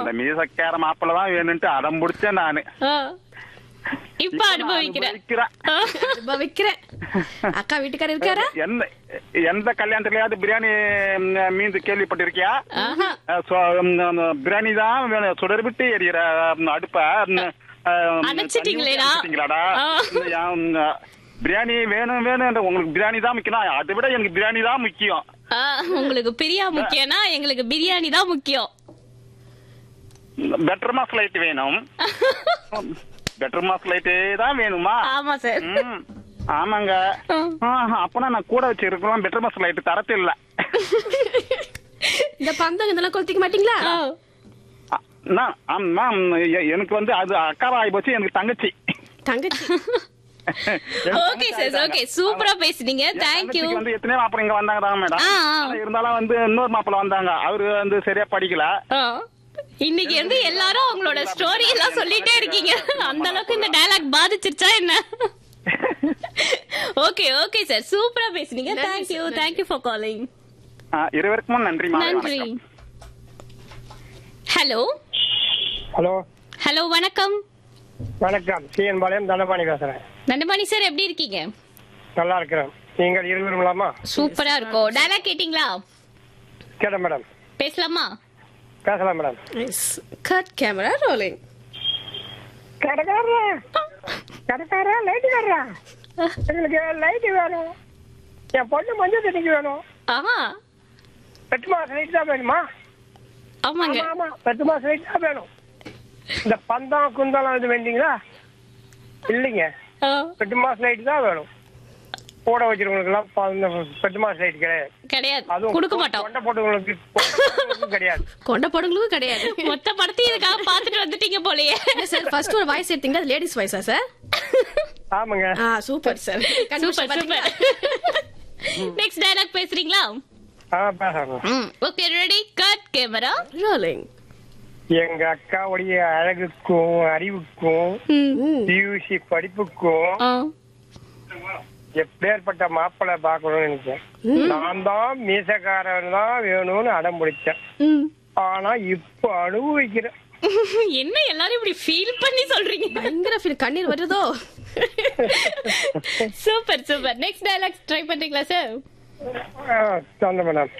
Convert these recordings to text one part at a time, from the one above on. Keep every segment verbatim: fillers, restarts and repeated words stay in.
அந்த மீசக்கார மாப்பிள்ள தான் வேணும்ட்டு அடம் பிடிச்சேன் நானு. ஆ. இப்ப அனுபவிக்கிறேன். அனுபவிக்கிறேன். அக்கா வீட்டுக்காரர் இருக்காரா? எந்த எந்த கல்யாணத்துலயாவது பிரியாணி மீந்து கேள்விப்பட்டிருக்கியா? ஆஹா. பிரியாணி தான் வேணும். சுடர் விட்டு எரியிற அடுப்ப அணைச்சிட்டீங்களேடா? பிரியாணி வேணும் வேணும். உங்களுக்கு பிரியாணி தான் முக்கியம். அதை விட எனக்கு பிரியாணி தான் முக்கியம். உங்களுக்கு பிரியா முக்கியம்னா எங்களுக்கு பிரியாணி தான் முக்கியம். பெட்டர் மாஸ் லைட் வேணும். பெட்டர் மாஸ் லைட்டே தான் வேணுமா? ஆமா சார். ஆமாங்க. அப்பனா நான் கூட வச்சு இருக்கலாம். பெட்டர் மாஸ் லைட் தரத்து இல்ல. இந்த பந்தம் இதெல்லாம் கொளுத்திக்க மாட்டீங்களா? எனக்கு வந்து அது அக்காவா ஆகி போச்சு. எனக்கு தங்கச்சி. தங்கச்சி. Okay sir. ஓகே, சூப்பரா பேசுனீங்க. Thank you. வந்து எத்தனை மாப்பிள்ளை இங்க வந்தாங்க தான் மேடம். இருந்தாலும் வந்து இன்னொரு மாப்பிள்ளை வந்தாங்க. அவரு வந்து சரியா படிக்கல. இன்னைக்கு வந்து எல்லாரும் அவங்களோட ஸ்டோரி எல்லாம் சொல்லிட்டே இருக்கீங்க. அந்த அளவுக்கு இந்த டயலாக் பாதிச்சிருச்சா என்ன? ஓகே ஓகே சார், சூப்பரா பேசுனீங்க. Thank you. Thank you for calling. இருவருக்கும் நன்றி. நன்றி. ஹலோ ஹலோ ஹலோ வணக்கம். வணக்கம். சிஎன் பாளையம் தண்டபாணி பேசுறேன். தண்டபாணி சார், எப்படி இருக்கீங்க? நல்லா இருக்கிறேன். நீங்கள் இருவருங்களாமா? சூப்பரா இருக்கும். டயலாக் கேட்டீங்களா? கேட்டேன் மேடம். பேசலாமா? பேசலாம் madam. Cut camera rolling. கடைக்காரா கடைக்காரா light காரா, எங்களுக்கு லைட் வேணும். என் பொண்ணு மஞ்சள் தண்ணிக்கு வேணும். ஆஹா. எட்டு மாசம் லைட் தான் வேணுமா? ஆமாங்க. ஆமா, எட்டு மாசம் லைட் தான் வேணும். இந்த பந்தம் குந்தம் இது வேண்டீங்களா? இல்லைங்க, எட்டு மாசம் லைட் தான் வேணும். போட வச்சிருவங்களுக்கு எல்லாம் எட்டு மாசம் லைட் கிடையாது. கிடையாது, கொடுக்க மாட்டோம். கொண்ட போட்டவங்களுக்கு கிடையாது. கொண்ட போட்டவங்களுக்கு கிடையாது. மொத்த படத்தையும் இதுக்காக பாத்துட்டு வந்துட்டீங்க போலயே. சார் ஃபர்ஸ்ட் ஒரு வாய்ஸ் எடுத்தீங்க, அது லேடிஸ் வாய்ஸா சார்? ஆமாங்க. ஆ super sir. Super super. Next dialogue பேசுறீங்களா? ஆ பேசலாம். Okay, ready, cut camera rolling. எங்க அக்காவுடைய அழகுக்கும் அறிவுக்கும் பியூசி படிப்புக்கும் எப்பேற்பட்ட மாப்பிள்ளை பாக்கணும்னு நினைச்சேன். நான் தான் மீசக்காரன் தான் வேணும்னு அடம் பிடிச்சேன். ஆனா இப்ப அனுபவிக்கிறேன். என்ன எல்லாரும் இப்படி ஃபீல் பண்ணி சொல்றீங்க? பயங்கர ஃபீல், கண்ணீர் வருதோ? Super super. Next dialogue try பண்றீங்களா சார்? சொன்ன மேடம்.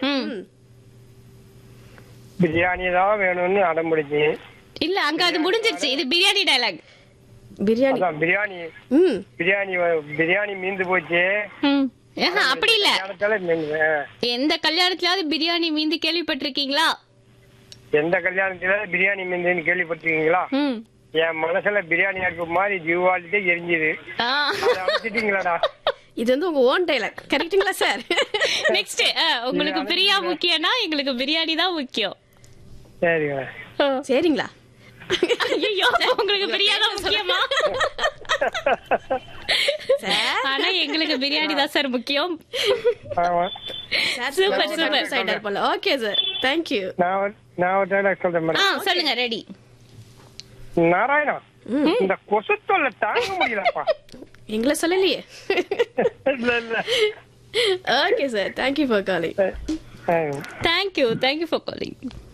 பிரியாணி தான் வேணும்னு அடம் பிடிச்சி. இல்ல, அங்க அது முடிஞ்சிருச்சு. இது பிரியாணி டயலாக். பிரியாணி பிரியாணி பிரியாணி பிரியாணி மீந்து போச்சு. அப்படி இல்ல, எந்த கல்யாணத்திலாவது பிரியாணி மீந்து கேள்விப்பட்டிருக்கீங்களா? எந்த கல்யாணத்துல பிரியாணி மீந்துன்னு கேள்விப்பட்டிருக்கீங்களா? என் மனசுல பிரியாணி அடுப்பு மாதிரி ஜீவாலிட்டே எரிஞ்சுது. அடிச்சிட்டீங்களாடா? இது வந்து உங்க ஓன் டயலாக், கரெக்ட்டுங்களா சார்? நெக்ஸ்ட், உங்களுக்கு பிரியா முக்கியம்னா எங்களுக்கு பிரியாணி தான் முக்கியம். சரிங்க. சரிங்களா? ஐயோ, உங்களுக்கு பிரியாணி தான் முக்கியமா? ஆனா எங்களுக்கு பிரியாணி தான் சார் முக்கியம். சூப்பர் சூப்பர் சைடர் போல. Okay sir, thank you. நான் நான் ஒரு டயலாக் சொல்றேன் மேடம். சொல்லுங்க. ரெடி. நாராயணா, இந்த கொசு தொல்லை தாங்க முடியலப்பா. எங்களை சொல்லலையே. இல்ல இல்ல. Okay sir, thank you for calling. Thank you thank you for calling.